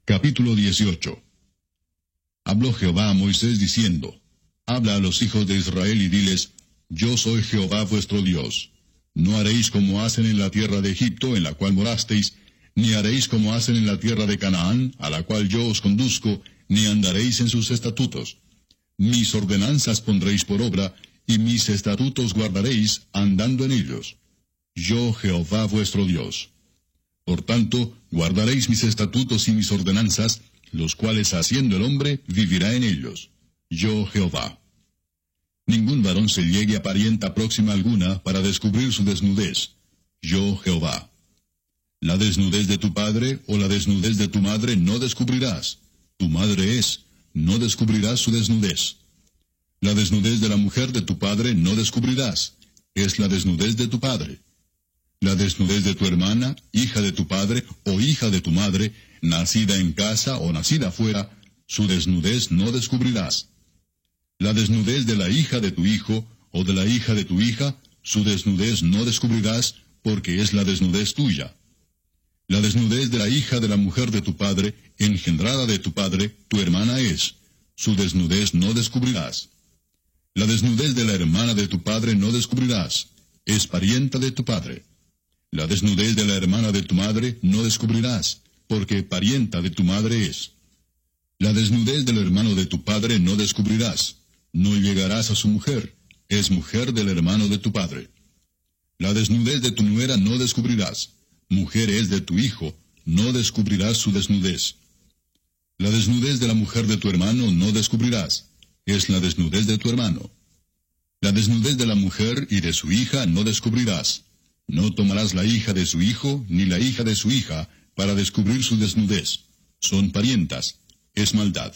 Capítulo 18. Habló Jehová a Moisés diciendo, Habla a los hijos de Israel y diles, Yo soy Jehová vuestro Dios. No haréis como hacen en la tierra de Egipto, en la cual morasteis, ni haréis como hacen en la tierra de Canaán, a la cual yo os conduzco, ni andaréis en sus estatutos. Mis ordenanzas pondréis por obra, y mis estatutos guardaréis, andando en ellos. Yo Jehová vuestro Dios. Por tanto, guardaréis mis estatutos y mis ordenanzas, los cuales haciendo el hombre, vivirá en ellos. Yo Jehová. Ningún varón se llegue a parienta próxima alguna para descubrir su desnudez. Yo Jehová. La desnudez de tu padre o la desnudez de tu madre no descubrirás. Tu madre es, no descubrirás su desnudez. La desnudez de la mujer de tu padre no descubrirás. Es la desnudez de tu padre. La desnudez de tu hermana, hija de tu padre o hija de tu madre, nacida en casa o nacida fuera, su desnudez no descubrirás. La desnudez de la hija de tu hijo o de la hija de tu hija, su desnudez no descubrirás, porque es la desnudez tuya. La desnudez de la hija de la mujer de tu padre, engendrada de tu padre, tu hermana es, su desnudez no descubrirás. La desnudez de la hermana de tu padre no descubrirás, es parienta de tu padre. La desnudez de la hermana de tu madre no descubrirás, porque parienta de tu madre es. La desnudez del hermano de tu padre no descubrirás, no llegarás a su mujer, es mujer del hermano de tu padre. La desnudez de tu nuera no descubrirás, mujer es de tu hijo, no descubrirás su desnudez. La desnudez de la mujer de tu hermano no descubrirás, es la desnudez de tu hermano. La desnudez de la mujer y de su hija no descubrirás. No tomarás la hija de su hijo, ni la hija de su hija, para descubrir su desnudez. Son parientas, es maldad.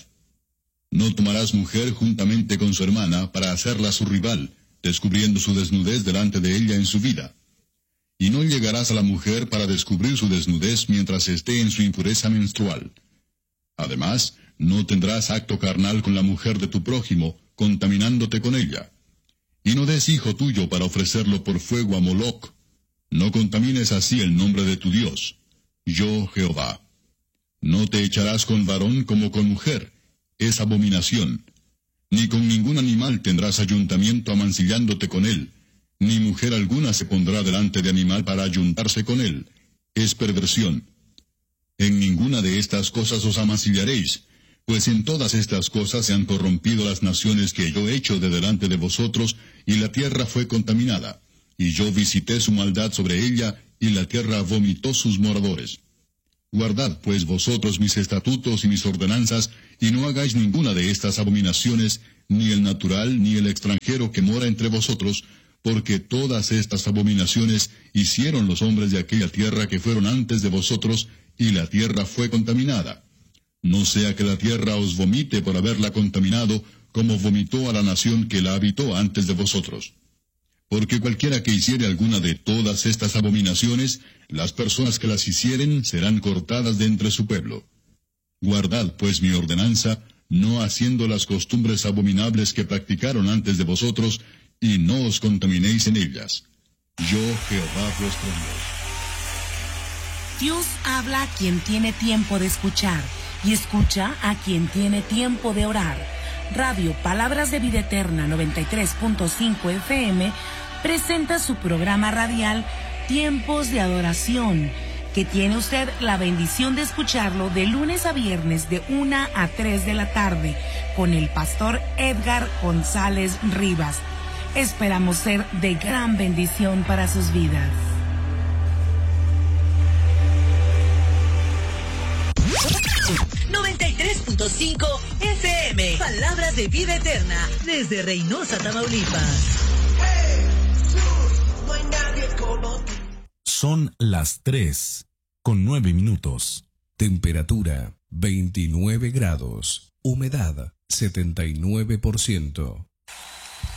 No tomarás mujer juntamente con su hermana, para hacerla su rival, descubriendo su desnudez delante de ella en su vida. Y no llegarás a la mujer para descubrir su desnudez mientras esté en su impureza menstrual. Además, no tendrás acto carnal con la mujer de tu prójimo, contaminándote con ella. Y no des hijo tuyo para ofrecerlo por fuego a Moloc. No contamines así el nombre de tu Dios. Yo, Jehová. No te echarás con varón como con mujer. Es abominación. Ni con ningún animal tendrás ayuntamiento amancillándote con él. Ni mujer alguna se pondrá delante de animal para ayuntarse con él. Es perversión. En ninguna de estas cosas os amancillaréis, pues en todas estas cosas se han corrompido las naciones que yo he hecho de delante de vosotros, y la tierra fue contaminada. Y yo visité su maldad sobre ella, y la tierra vomitó sus moradores. Guardad pues vosotros mis estatutos y mis ordenanzas, y no hagáis ninguna de estas abominaciones, ni el natural ni el extranjero que mora entre vosotros, porque todas estas abominaciones hicieron los hombres de aquella tierra que fueron antes de vosotros, y la tierra fue contaminada. No sea que la tierra os vomite por haberla contaminado, como vomitó a la nación que la habitó antes de vosotros. Porque cualquiera que hiciere alguna de todas estas abominaciones, las personas que las hicieren serán cortadas de entre su pueblo. Guardad pues mi ordenanza, no haciendo las costumbres abominables que practicaron antes de vosotros, y no os contaminéis en ellas. Yo, Jehová vuestro Dios. Dios habla a quien tiene tiempo de escuchar, y escucha a quien tiene tiempo de orar. Radio Palabras de Vida Eterna 93.5 FM presenta su programa radial Tiempos de Adoración, que tiene usted la bendición de escucharlo de lunes a viernes de 1 a 3 de la tarde con el pastor Edgar González Rivas. Esperamos ser de gran bendición para sus vidas. .5 FM. Palabras de Vida Eterna desde Reynosa, Tamaulipas. Son las 3:09. Temperatura 29 grados. Humedad 79%.